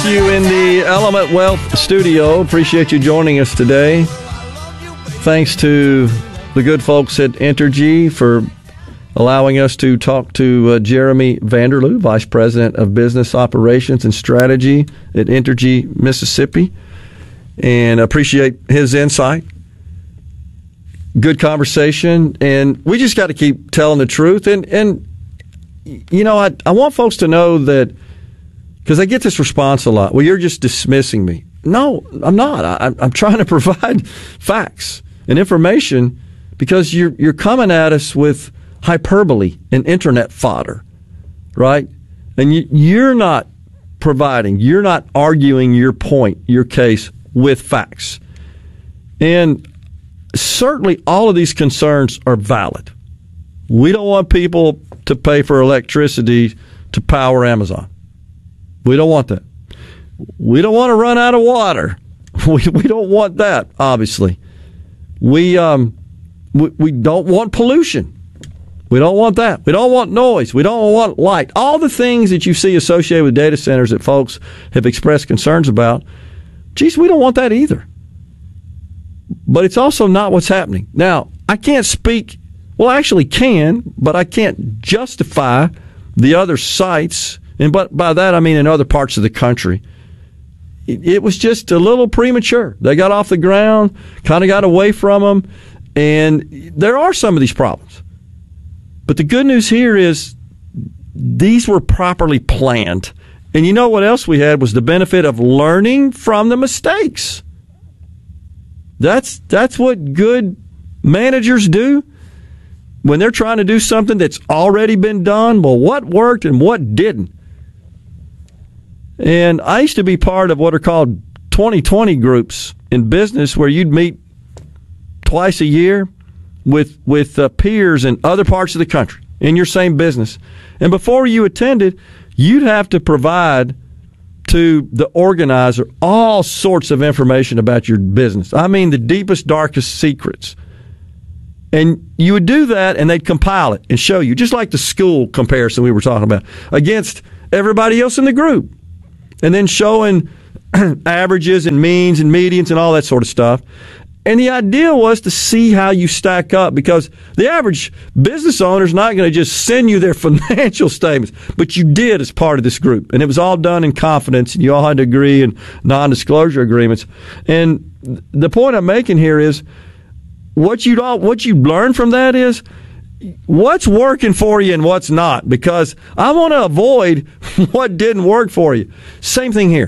you in the Element Wealth studio. Appreciate you joining us today. Thanks to the good folks at Entergy for allowing us to talk to Jeremy Vanderloo, Vice President of Business Operations and Strategy at Entergy Mississippi, and appreciate his insight. Good conversation, and we just got to keep telling the truth. And you know, I want folks to know that, because I get this response a lot. Well, you're just dismissing me. No, I'm not. I'm trying to provide facts and information, because you're coming at us with hyperbole and internet fodder, right? And you're not providing, you're not arguing your point, your case with facts. And certainly all of these concerns are valid. We don't want people to pay for electricity to power Amazon. We don't want that. We don't want to run out of water. We don't want that, obviously. We don't want pollution. We don't want that. We don't want noise. We don't want light. All the things that you see associated with data centers that folks have expressed concerns about, geez, we don't want that either. But it's also not what's happening. Now, I can't speak, well, I actually can, but I can't justify the other sites. And but by that, I mean in other parts of the country. It was just a little premature. They got off the ground, kind of got away from them, and there are some of these problems. But the good news here is these were properly planned. And you know what else we had was the benefit of learning from the mistakes. That's what good managers do when they're trying to do something that's already been done. Well, what worked and what didn't? And I used to be part of what are called 2020 groups in business, where you'd meet twice a year with peers in other parts of the country in your same business. And before you attended, you'd have to provide to the organizer all sorts of information about your business. I mean, the deepest, darkest secrets. And you would do that, and they'd compile it and show you, just like the school comparison we were talking about, against everybody else in the group. And then showing averages and means and medians and all that sort of stuff. And the idea was to see how you stack up, because the average business owner is not going to just send you their financial statements, but you did as part of this group. And it was all done in confidence, and you all had to agree in non-disclosure agreements. And the point I'm making here is what you learn from that is what's working for you and what's not, because I want to avoid what didn't work for you. Same thing here.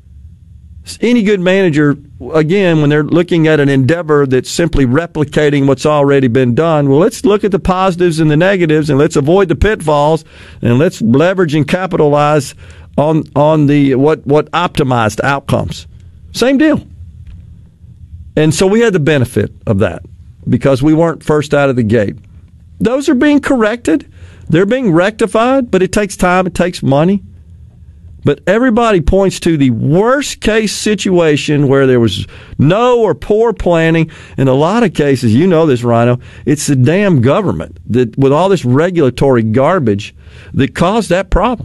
Any good manager, again, when they're looking at an endeavor that's simply replicating what's already been done, well, let's look at the positives and the negatives, and let's avoid the pitfalls, and let's leverage and capitalize on the what optimized outcomes. Same deal. And so we had the benefit of that because we weren't first out of the gate. Those are being corrected. They're being rectified, but it takes time. It takes money. But everybody points to the worst case situation where there was no or poor planning. In a lot of cases, you know this, Rhino, it's the damn government that, with all this regulatory garbage, that caused that problem.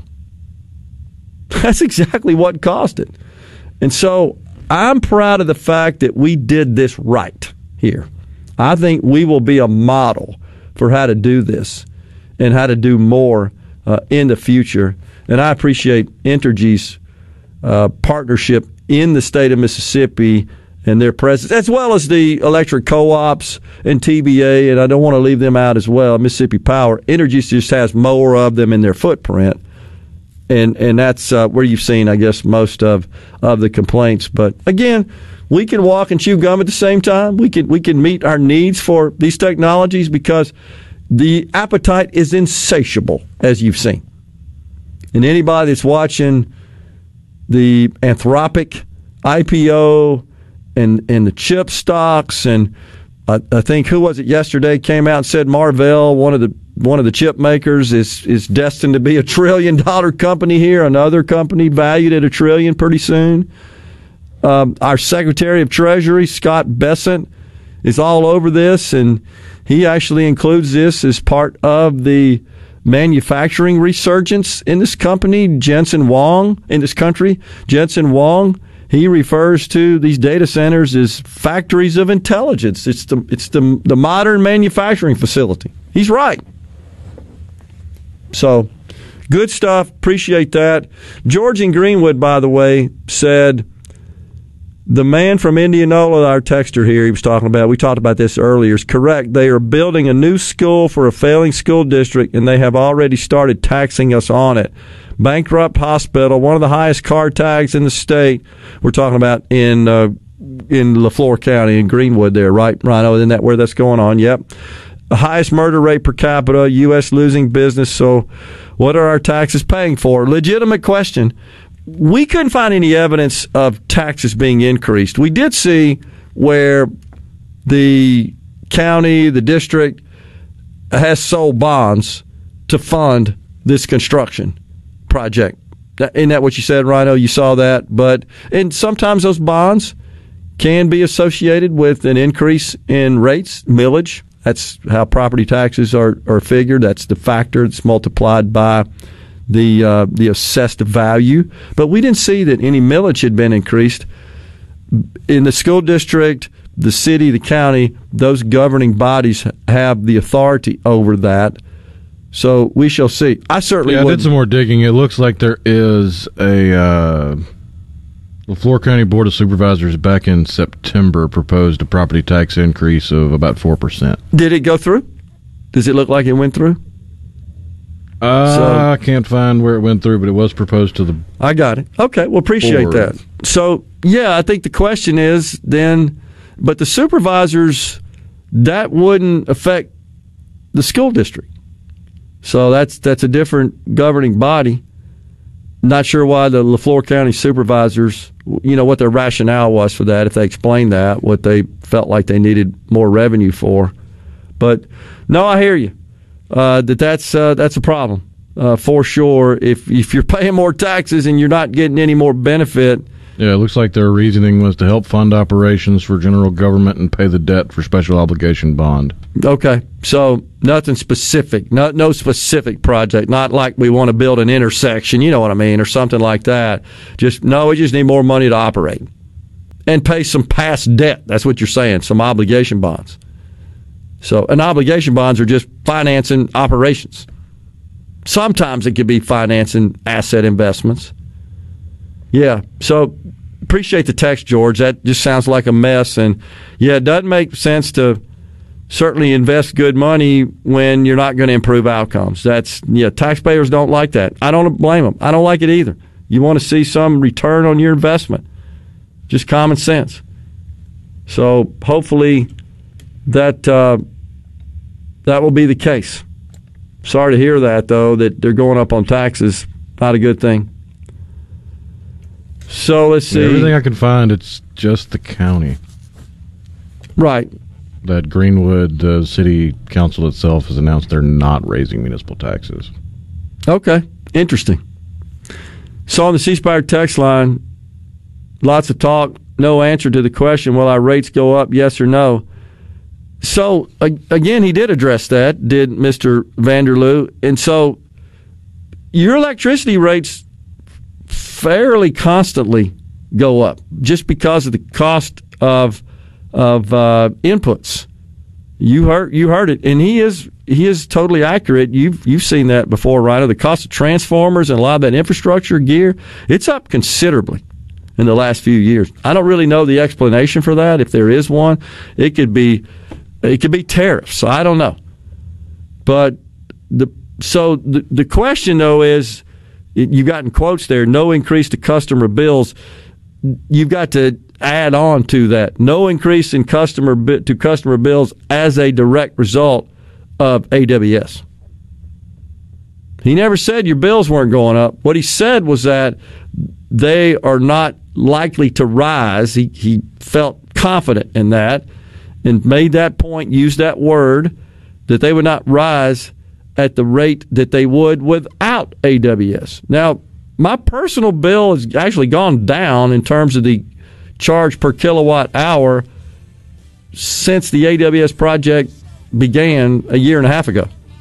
That's exactly what caused it. And so I'm proud of the fact that we did this right here. I think we will be a model for how to do this and how to do more in the future. And I appreciate Entergy's partnership in the state of Mississippi and their presence, as well as the electric co-ops and TBA, and I don't want to leave them out as well, Mississippi Power. Entergy just has more of them in their footprint, and that's where you've seen, I guess, most of the complaints. But again, we can walk and chew gum at the same time. We can meet our needs for these technologies because the appetite is insatiable, as you've seen. And anybody that's watching the Anthropic IPO and the chip stocks, and I think, who was it yesterday, came out and said Marvell, one of the chip makers, is destined to be $1 trillion company here, another company valued at $1 trillion pretty soon. Our Secretary of Treasury, Scott Bessent, is all over this, and he actually includes this as part of the manufacturing resurgence in this country. Jensen Huang, he refers to these data centers as factories of intelligence. It's the modern manufacturing facility. He's right. So, good stuff. Appreciate that. George in Greenwood, by the way, said, the man from Indianola, our texter here, he was talking about, we talked about this earlier, is correct. They are building a new school for a failing school district, and they have already started taxing us on it. Bankrupt hospital, one of the highest car tags in the state. We're talking about in LaFleur County, in Greenwood there, right, Rhino? Isn't that where that's going on? Yep. The highest murder rate per capita, U.S. losing business. So what are our taxes paying for? Legitimate question. We couldn't find any evidence of taxes being increased. We did see where the county, the district, has sold bonds to fund this construction project. Isn't that what you said, Rhino? You saw that. And sometimes those bonds can be associated with an increase in rates, millage. That's how property taxes are figured. That's the factor that's multiplied by the assessed value. But we didn't see that any millage had been increased. In the school district, the city, the county, those governing bodies have the authority over that. So we shall see. I did some more digging. It looks like there is a LaFleur County Board of Supervisors back in September proposed a property tax increase of about 4%. Did it go through? Does it look like it went through? I can't find where it went through, but it was proposed to the I got it. Okay, well, appreciate board. that. So, yeah, I think the question is then, but the supervisors, that wouldn't affect the school district. So that's a different governing body. Not sure why the LaFleur County supervisors, what their rationale was for that, if they explained that, what they felt like they needed more revenue for. But, no, I hear you. That's a problem for sure. If you're paying more taxes and you're not getting any more benefit. Yeah, it looks like their reasoning was to help fund operations for general government and pay the debt for special obligation bond. Okay, so nothing specific, no specific project. Not like we want to build an intersection, you know what I mean, or something like that. We just need more money to operate and pay some past debt. That's what you're saying, some obligation bonds. So, and obligation bonds are just financing operations. Sometimes it could be financing asset investments. Yeah, so appreciate the text, George. That just sounds like a mess. And, yeah, it doesn't make sense to certainly invest good money when you're not going to improve outcomes. Taxpayers don't like that. I don't blame them. I don't like it either. You want to see some return on your investment. Just common sense. So, hopefully that will be the case. Sorry to hear that, though, that they're going up on taxes. Not a good thing. So let's see. Everything I can find, it's just the county. Right. That Greenwood City Council itself has announced they're not raising municipal taxes. Okay. Interesting. So on the C Spire text line, lots of talk, no answer to the question, will our rates go up, yes or no? So, again, he did address that, did Mr. Vanderloo. And so your electricity rates fairly constantly go up just because of the cost of inputs. You heard it, and he is totally accurate. You've seen that before, right? The cost of transformers and a lot of that infrastructure gear, it's up considerably in the last few years. I don't really know the explanation for that. If there is one, it could be tariffs. I don't know. But the question though is, you got in quotes there, no increase to customer bills. You've got to add on to that. No increase in customer bills as a direct result of AWS. He never said your bills weren't going up. What he said was that they are not likely to rise. He felt confident in that and made that point, used that word, that they would not rise at the rate that they would without AWS. Now, my personal bill has actually gone down in terms of the charge per kilowatt hour since the AWS project began a year and a half ago.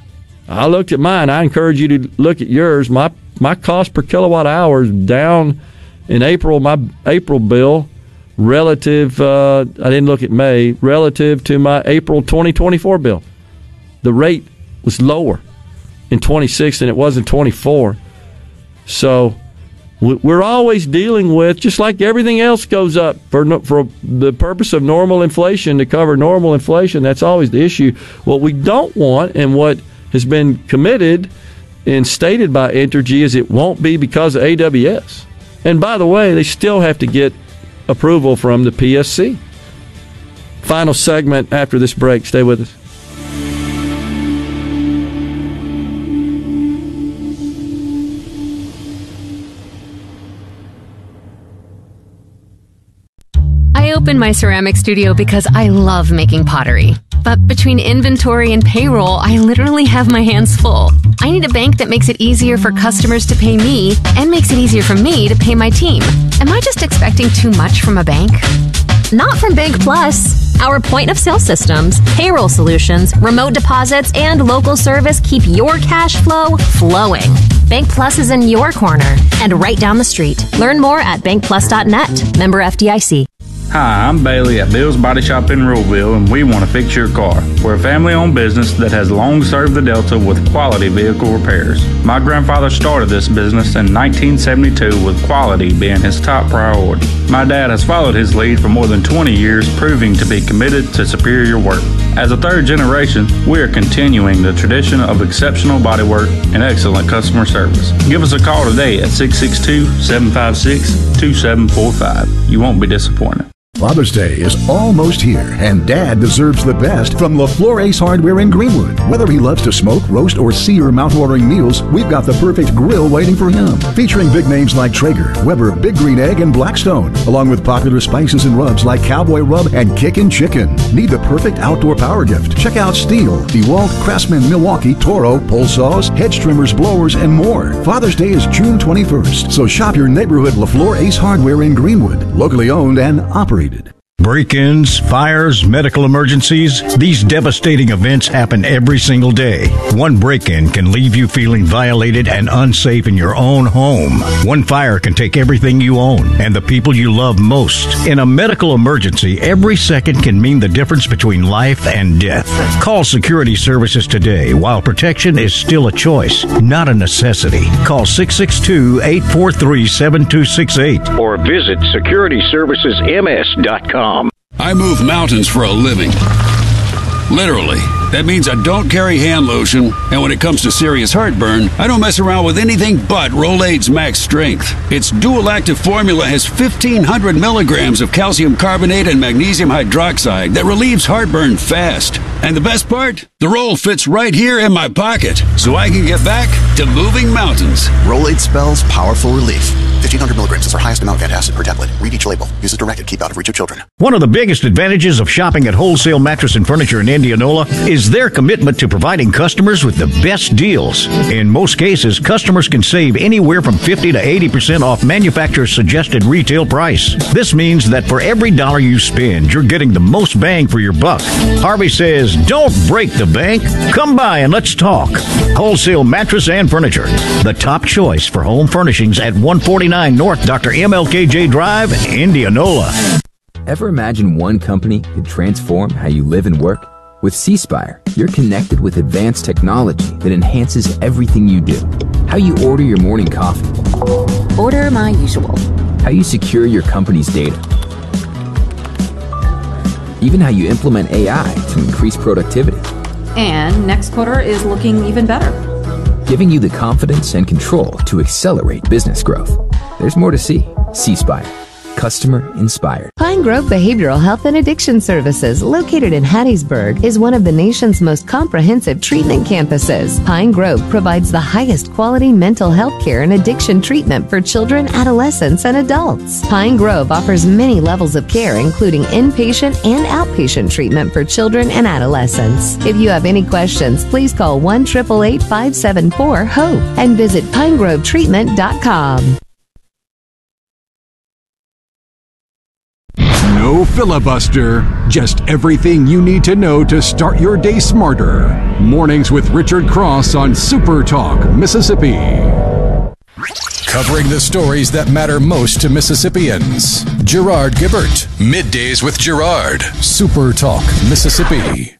I looked at mine. I encourage you to look at yours. My cost per kilowatt hour is down in April. My April bill relative, I didn't look at May, relative to my April 2024 bill. The rate was lower in 26 than it was in 24. So we're always dealing with, just like everything else goes up for the purpose of normal inflation, to cover normal inflation. That's always the issue. What we don't want, and what has been committed and stated by Entergy, is it won't be because of AWS. And by the way, they still have to get approval from the PSC. Final segment after this break. Stay with us. I opened my ceramic studio because I love making pottery. But between inventory and payroll, I literally have my hands full. I need a bank that makes it easier for customers to pay me and makes it easier for me to pay my team. Am I just expecting too much from a bank? Not from Bank Plus. Our point-of-sale systems, payroll solutions, remote deposits, and local service keep your cash flow flowing. Bank Plus is in your corner and right down the street. Learn more at bankplus.net. Member FDIC. Hi, I'm Bailey at Bill's Body Shop in Ruleville, and we want to fix your car. We're a family-owned business that has long served the Delta with quality vehicle repairs. My grandfather started this business in 1972 with quality being his top priority. My dad has followed his lead for more than 20 years, proving to be committed to superior work. As a third generation, we are continuing the tradition of exceptional bodywork and excellent customer service. Give us a call today at 662-756-2745. You won't be disappointed. Father's Day is almost here, and Dad deserves the best from LaFleur Ace Hardware in Greenwood. Whether he loves to smoke, roast, or sear mouth-watering meals, we've got the perfect grill waiting for him. Featuring big names like Traeger, Weber, Big Green Egg, and Blackstone, along with popular spices and rubs like Cowboy Rub and Kickin' Chicken. Need the perfect outdoor power gift? Check out Stihl, DeWalt, Craftsman, Milwaukee, Toro, pole saws, hedge trimmers, blowers, and more. Father's Day is June 21st, so shop your neighborhood LaFleur Ace Hardware in Greenwood. Locally owned and operated. Break-ins, fires, medical emergencies, these devastating events happen every single day. One break-in can leave you feeling violated and unsafe in your own home. One fire can take everything you own and the people you love most. In a medical emergency, every second can mean the difference between life and death. Call Security Services today while protection is still a choice, not a necessity. Call 662-843-7268 or visit securityservicesms.com. I move mountains for a living. Literally. That means I don't carry hand lotion, and when it comes to serious heartburn, I don't mess around with anything but Rolaids Max Strength. Its dual active formula has 1,500 milligrams of calcium carbonate and magnesium hydroxide that relieves heartburn fast. And the best part? The roll fits right here in my pocket, so I can get back to moving mountains. Rolaids spells powerful relief. 1,500 milligrams is our highest amount of antacid per tablet. Read each label. Use as directed. Keep out of reach of children. One of the biggest advantages of shopping at Wholesale Mattress and Furniture in Indianola is their commitment to providing customers with the best deals. In most cases, customers can save anywhere from 50 to 80% off manufacturer's suggested retail price. This means that for every dollar you spend, you're getting the most bang for your buck. Harvey says, don't break the bank. Come by and let's talk. Wholesale Mattress and Furniture, the top choice for home furnishings at 149 North Dr. MLKJ Drive, Indianola. Ever imagine one company could transform how you live and work? With C-Spire, you're connected with advanced technology that enhances everything you do. How you order your morning coffee. Order my usual. How you secure your company's data. Even how you implement AI to increase productivity. And next quarter is looking even better. Giving you the confidence and control to accelerate business growth. There's more to see. C-Spire. Customer inspired. Pine Grove Behavioral Health and Addiction Services, located in Hattiesburg, is one of the nation's most comprehensive treatment campuses. Pine Grove provides the highest quality mental health care and addiction treatment for children, adolescents, and adults. Pine Grove offers many levels of care, including inpatient and outpatient treatment for children and adolescents. If you have any questions, please call 1-888-574-HOPE and visit pinegrovetreatment.com. No Filibuster, just everything you need to know to start your day smarter. Mornings with Richard Cross on Super Talk, Mississippi. Covering the stories that matter most to Mississippians. Gerard Gibbert. Middays with Gerard. Super Talk, Mississippi.